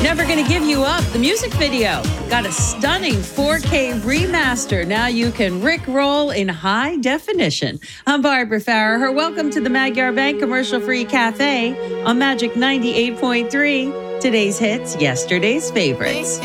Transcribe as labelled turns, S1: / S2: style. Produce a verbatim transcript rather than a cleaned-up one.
S1: Never Gonna Give You Up, the music video, got a stunning four K remaster. Now you can rickroll in high definition. I'm Barbara Farrer. Welcome to the Magyar Bank Commercial-Free Cafe on Magic ninety-eight point three. Today's hits, yesterday's favorites.